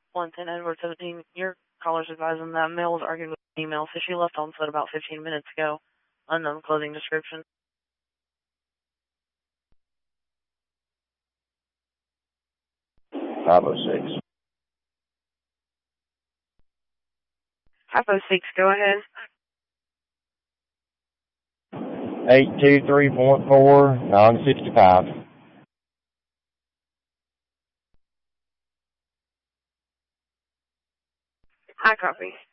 110 Edward 17. Your caller's advising that male was arguing with an email, so she left on foot about 15 minutes ago. Unknown clothing description. .506. 506, go ahead. 823.4, non-65. High copy.